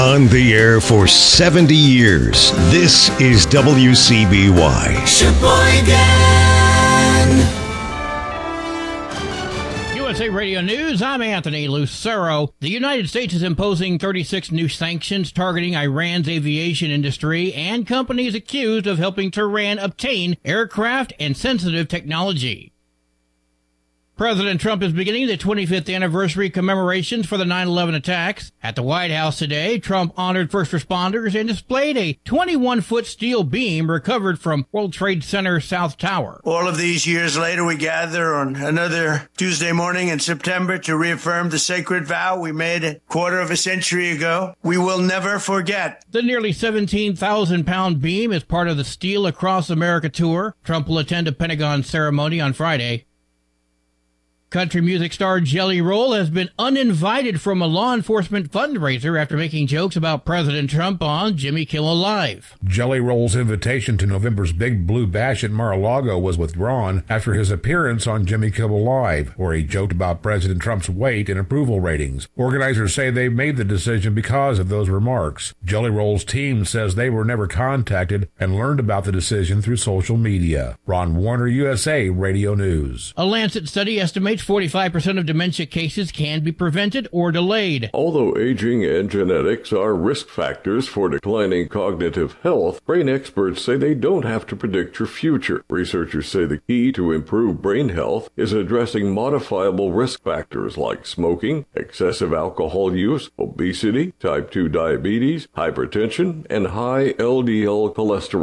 On the air for 70 years, this is WCBY. Sheboygan! USA Radio News, I'm Anthony Lucero. The United States is imposing 36 new sanctions targeting Iran's aviation industry and companies accused of helping Tehran obtain aircraft and sensitive technology. President Trump is beginning the 25th anniversary commemorations for the 9/11 attacks. At the White House today, Trump honored first responders and displayed a 21-foot steel beam recovered from World Trade Center South Tower. All of these years later, we gather on another Tuesday morning in September to reaffirm the sacred vow we made a quarter of a century ago. We will never forget. The nearly 17,000-pound beam is part of the Steel Across America tour. Trump will attend a Pentagon ceremony on Friday. Country music star Jelly Roll has been uninvited from a law enforcement fundraiser after making jokes about President Trump on Jimmy Kimmel Live. Jelly Roll's invitation to November's Big Blue Bash at Mar-a-Lago was withdrawn after his appearance on Jimmy Kimmel Live, where he joked about President Trump's weight and approval ratings. Organizers say they made the decision because of those remarks. Jelly Roll's team says they were never contacted and learned about the decision through social media. Ron Warner, USA Radio News. A Lancet study estimates 45% of dementia cases can be prevented or delayed. Although aging and genetics are risk factors for declining cognitive health, brain experts say they don't have to predict your future. Researchers say the key to improved brain health is addressing modifiable risk factors like smoking, excessive alcohol use, obesity, type 2 diabetes, hypertension, and high LDL cholesterol.